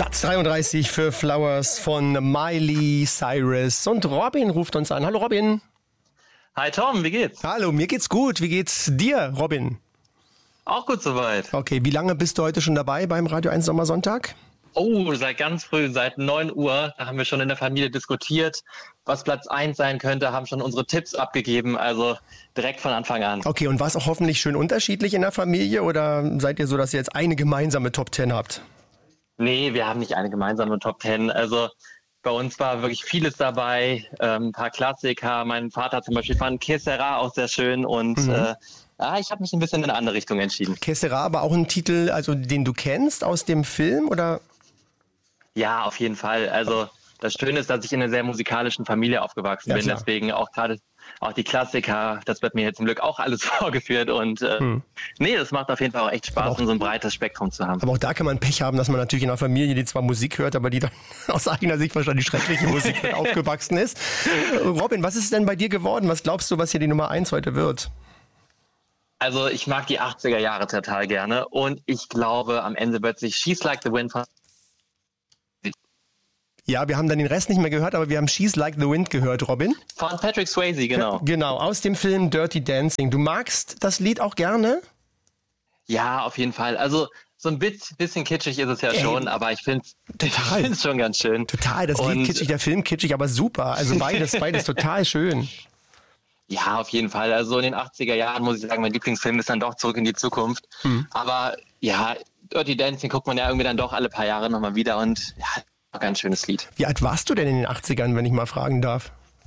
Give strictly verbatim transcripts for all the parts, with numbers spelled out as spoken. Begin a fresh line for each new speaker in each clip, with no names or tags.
Platz dreiunddreißig für Flowers von Miley Cyrus. Und Robin ruft uns an. Hallo Robin.
Hi Tom, wie geht's?
Hallo, mir geht's gut. Wie geht's dir, Robin?
Auch gut soweit.
Okay, wie lange bist du heute schon dabei beim Radio eins Sommersonntag?
Oh, seit ganz früh, seit neun Uhr. Da haben wir schon in der Familie diskutiert, was Platz eins sein könnte, haben schon unsere Tipps abgegeben, also direkt von Anfang an.
Okay, und war es auch hoffentlich schön unterschiedlich in der Familie oder seid ihr so, dass ihr jetzt eine gemeinsame Top Ten habt?
Nee, wir haben nicht eine gemeinsame Top Ten. Also bei uns war wirklich vieles dabei, ähm, ein paar Klassiker. Mein Vater zum Beispiel fand Que Sera auch sehr schön und mhm. äh, ah, ich habe mich ein bisschen in eine andere Richtung entschieden.
Que Sera, aber auch ein Titel, also den du kennst aus dem Film, oder?
Ja, auf jeden Fall. Also das Schöne ist, dass ich in einer sehr musikalischen Familie aufgewachsen ja, bin. Klar. Deswegen auch gerade auch die Klassiker, das wird mir jetzt zum Glück auch alles vorgeführt. Und äh, hm. nee, das macht auf jeden Fall auch echt Spaß, auch, um so ein breites Spektrum zu haben.
Aber auch da kann man Pech haben, dass man natürlich in einer Familie, die zwar Musik hört, aber die dann aus eigener Sicht wahrscheinlich schreckliche Musik mit aufgewachsen ist. Robin, was ist denn bei dir geworden? Was glaubst du, was hier die Nummer eins heute wird?
Also ich mag die achtziger Jahre total gerne. Und ich glaube, am Ende wird sich She's Like the Wind von...
Ja, wir haben dann den Rest nicht mehr gehört, aber wir haben She's Like the Wind gehört, Robin.
Von Patrick Swayze, genau.
Genau, aus dem Film Dirty Dancing. Du magst das Lied auch gerne?
Ja, auf jeden Fall. Also so ein bisschen kitschig ist es ja Ey, schon, aber ich finde es schon ganz schön.
Total, das Lied kitschig, der Film kitschig, aber super. Also beides, beides total schön.
Ja, auf jeden Fall. Also in den achtziger Jahren, muss ich sagen, mein Lieblingsfilm ist dann doch Zurück in die Zukunft. Hm. Aber ja, Dirty Dancing guckt man ja irgendwie dann doch alle paar Jahre nochmal wieder und ja, ganz schönes Lied.
Wie alt warst du denn in den achtzigern, wenn ich mal fragen darf?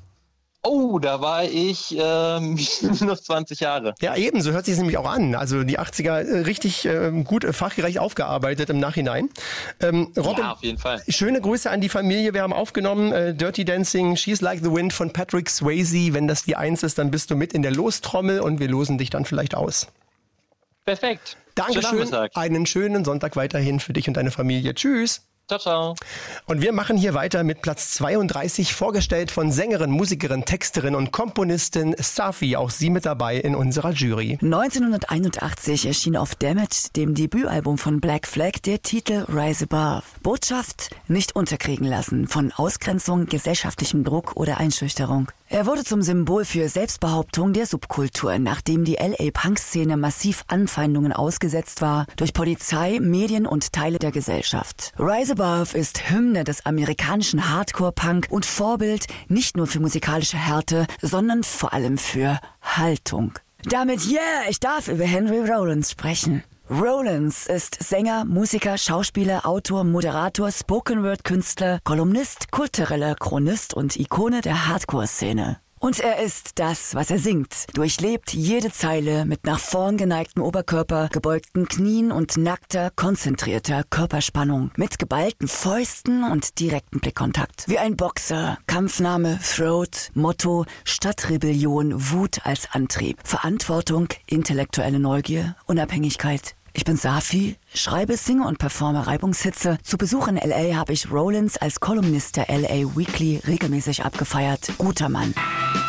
Oh, da war ich ähm, noch zwanzig Jahre.
Ja, eben, so hört sich es nämlich auch an. Also die achtziger äh, richtig äh, gut äh, fachgerecht aufgearbeitet im Nachhinein. Ähm, Robin,
ja, auf jeden Fall.
Schöne Grüße an die Familie. Wir haben aufgenommen äh, Dirty Dancing, She's Like the Wind von Patrick Swayze. Wenn das die Eins ist, dann bist du mit in der Lostrommel und wir losen dich dann vielleicht aus.
Perfekt.
Dankeschön. Einen schönen Sonntag weiterhin für dich und deine Familie. Tschüss.
Ciao, ciao.
Und wir machen hier weiter mit Platz zweiunddreißig, vorgestellt von Sängerin, Musikerin, Texterin und Komponistin Safi. Auch sie mit dabei in unserer Jury.
neunzehnhunderteinundachtzig erschien auf Damaged, dem Debütalbum von Black Flag, der Titel Rise Above. Botschaft: nicht unterkriegen lassen von Ausgrenzung, gesellschaftlichem Druck oder Einschüchterung. Er wurde zum Symbol für Selbstbehauptung der Subkultur, nachdem die L A-Punk-Szene massiv Anfeindungen ausgesetzt war durch Polizei, Medien und Teile der Gesellschaft. Rise Above ist Hymne des amerikanischen Hardcore-Punk und Vorbild nicht nur für musikalische Härte, sondern vor allem für Haltung. Damit, yeah, ich darf über Henry Rollins sprechen. Rollins ist Sänger, Musiker, Schauspieler, Autor, Moderator, Spoken-Word-Künstler, Kolumnist, kultureller Chronist und Ikone der Hardcore-Szene. Und er ist das, was er singt. Durchlebt jede Zeile mit nach vorn geneigtem Oberkörper, gebeugten Knien und nackter, konzentrierter Körperspannung. Mit geballten Fäusten und direktem Blickkontakt. Wie ein Boxer. Kampfname, Throat, Motto, Stadtrebellion, Wut als Antrieb. Verantwortung, intellektuelle Neugier, Unabhängigkeit. Ich bin Safi, schreibe, singe und performe Reibungshitze. Zu Besuch in L A habe ich Rollins als Kolumnist der L A Weekly regelmäßig abgefeiert. Guter Mann.